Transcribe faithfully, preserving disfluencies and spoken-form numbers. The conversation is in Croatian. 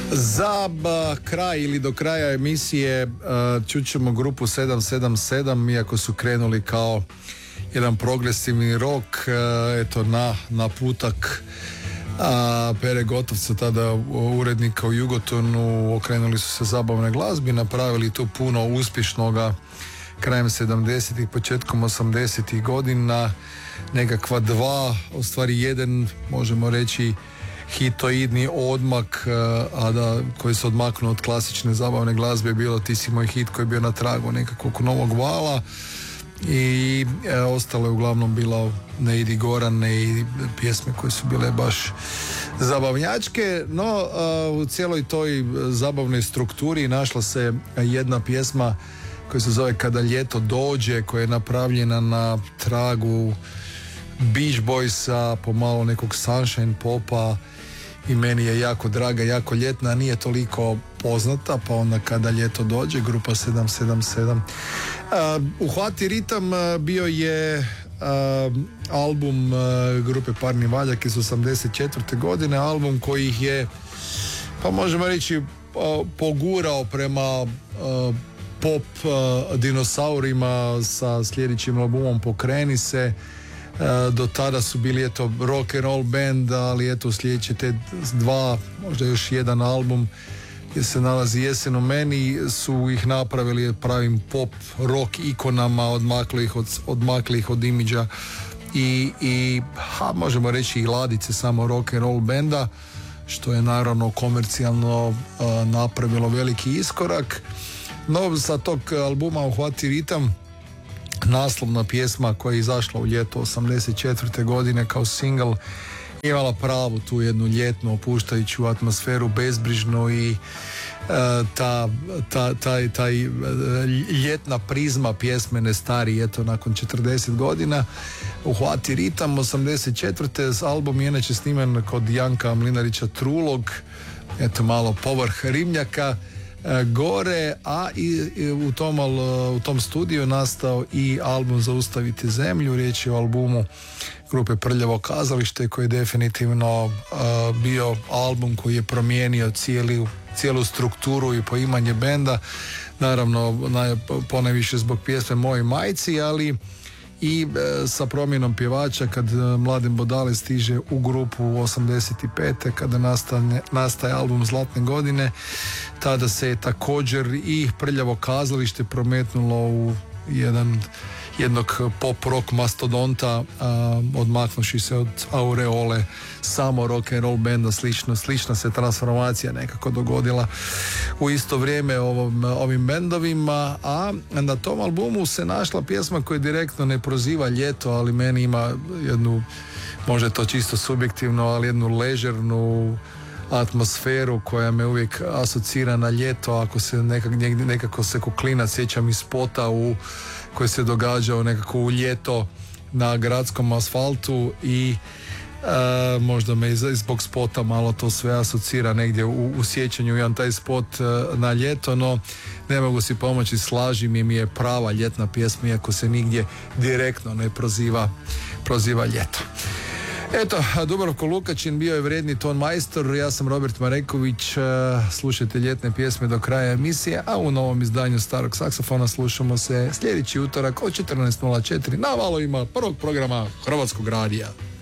Za ba, kraj ili do kraja emisije uh, čućemo grupu sedam sedam sedam, iako su krenuli kao jedan progresivni rock, uh, eto na naputak a Pere Gotovca, tada urednika u Jugotonu, okrenuli su se zabavnoj glazbi, napravili tu puno uspješnoga krajem sedamdesetih, početkom osamdesetih godina, nekakva dva, u stvari jedan, možemo reći, hitoidni odmak, a da, koji se odmaknuo od klasične zabavne glazbe, je bilo Ti si moj hit, koji je bio na tragu nekakvog novog vala, i e, ostalo je uglavnom bilo Ne idi Gorane i pjesme koje su bile baš zabavnjačke. No a, u cijeloj toj zabavnoj strukturi našla se jedna pjesma koja se zove Kada ljeto dođe, koja je napravljena na tragu Beach Boysa, pomalo nekog sunshine popa, i meni je jako draga, jako ljetna, nije toliko poznata, pa onda Kada ljeto dođe, grupa sedam sedam sedam. Uh, Uhvati ritam uh, bio je uh, album uh, grupe Parni valjak iz osamdeset četvrte godine, album koji ih je, pa možemo reći, uh, pogurao prema uh, pop uh, dinosaurima sa sljedećim albumom Pokreni se. Uh, do tada su bili eto rock and roll band, ali eto sljedeće te dva, možda još jedan album gdje se nalazi Jesen u meni, su ih napravili pravim pop rock ikonama, odmakli ih od, odmakli ih od imidža i, i ha, možemo reći i ladice samo rock and roll benda, što je naravno komercijalno uh, napravilo veliki iskorak. No, sa tog albuma Uhvati ritam, naslovna pjesma koja je izašla u ljeto osamdeset četvrte godine kao single, imala pravu tu jednu ljetnu opuštajuću atmosferu, bezbrižnu, i uh, ta, ta, taj, taj uh, ljetna prizma pjesme ne stari, eto nakon četrdeset godina. Uhvati ritam osamdeset četvrte. album je inače sniman kod Janka Mlinarića Trulog, eto malo povrh Rimljaka gore, a i, i u, tom, u tom studiju je nastao i album Zaustavite zemlju. Riječ je o albumu grupe Prljavo kazalište, koji je definitivno uh, bio album koji je promijenio cijeli, cijelu strukturu i poimanje benda, naravno naj, ponajviše zbog pjesme Mojoj majci, ali i e, sa promjenom pjevača, kad e, Mladen Bodale stiže u grupu u osamdeset pete kada nastane, nastaje album Zlatne godine, tada se je također i Prljavo kazalište prometnulo u jedan, jednog pop rock mastodonta, a, odmaknuši se od aureole samo rock and roll benda. Slično, slična se transformacija nekako dogodila u isto vrijeme ovom, ovim bendovima, a na tom albumu se našla pjesma koja direktno ne proziva ljeto, ali meni ima jednu, možda je to čisto subjektivno, ali jednu ležernu atmosferu koja me uvijek asocira na ljeto. Ako se nekak, nekako se ko klinac sjećam iz spota u koji se događao nekako u ljeto na gradskom asfaltu, i e, možda me iz, zbog spota malo to sve asocira negdje u, u sjećanju jedan taj spot e, na ljeto, no ne mogu si pomoći, slaži mi mi je prava ljetna pjesma, iako se nigdje direktno ne proziva, proziva ljeto. Eto, Dubravko Lukačin bio je vredni ton majstor, ja sam Robert Mareković, slušajte ljetne pjesme do kraja emisije, a u novom izdanju Starog saksofona slušamo se sljedeći utorak od četrnaest nula četiri na valovima prvog programa Hrvatskog radija.